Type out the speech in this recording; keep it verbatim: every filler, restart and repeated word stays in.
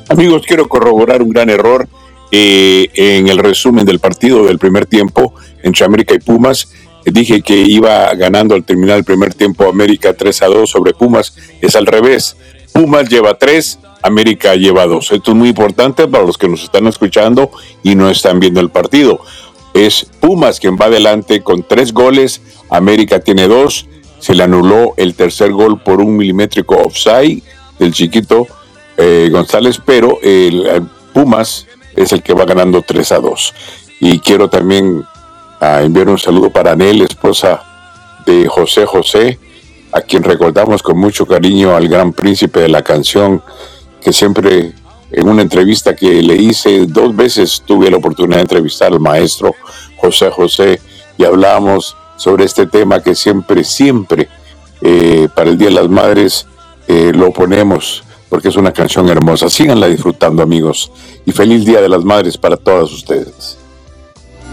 Amigos, quiero corroborar un gran error eh, en el resumen del partido del primer tiempo entre América y Pumas. Dije que iba ganando al terminar el primer tiempo América tres a dos sobre Pumas. Es al revés. Pumas lleva tres, América lleva dos. Esto es muy importante para los que nos están escuchando y no están viendo el partido. Es Pumas quien va adelante con tres goles, América tiene dos. Se le anuló el tercer gol por un milimétrico offside del chiquito eh, González, pero el, el Pumas es el que va ganando tres a dos. Y quiero también uh, enviar un saludo para Anel, esposa de José José, a quien recordamos con mucho cariño, al gran príncipe de la canción, que siempre en una entrevista que le hice dos veces tuve la oportunidad de entrevistar al maestro José José y hablábamos sobre este tema que siempre, siempre eh, para el Día de las Madres eh, lo ponemos porque es una canción hermosa. Síganla disfrutando, amigos, y feliz Día de las Madres para todas ustedes.